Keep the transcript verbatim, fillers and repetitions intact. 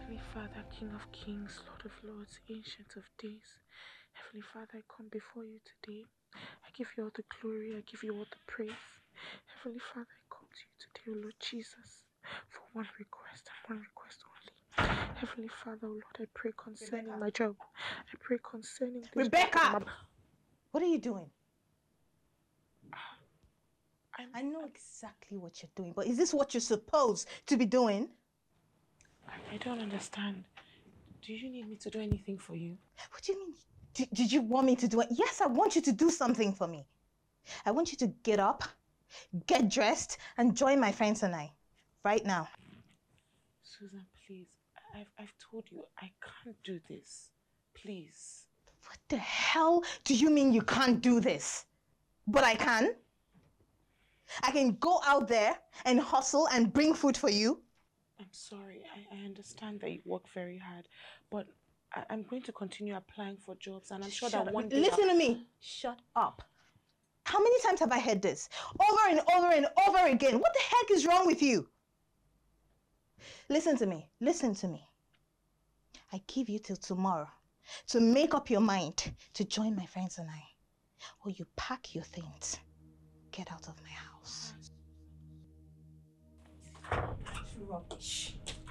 Heavenly Father, King of Kings, Lord of Lords, Ancient of Days. Heavenly Father, I come before you today. I give you all the glory, I give you all the praise. Heavenly Father, I come to you today, O Lord Jesus, for one request and one request only. Heavenly Father, O Lord, I pray concerning Rebecca. my job. I pray concerning this Rebecca! job. What are you doing? I'm, I know exactly what you're doing, but is this what you're supposed to be doing? I, I don't understand. Do you need me to do anything for you? What do you mean? D did you want me to do it? Yes, I want you to do something for me. I want you to get up, get dressed, and join my friends and I. Right now. Susan, please. I've, I've told you, I can't do this. Please. What the hell do you mean you can't do this? But I can? I can go out there and hustle and bring food for you? I'm sorry. I, I understand that you work very hard, but I, I'm going to continue applying for jobs, and I'm sure Shut that up. one day... Listen I'll... to me. Shut up. How many times have I heard this? Over and over and over again. What the heck is wrong with you? Listen to me. Listen to me. I give you till tomorrow to make up your mind to join my friends and I. Or you pack your things. Get out of my house. Rubbish.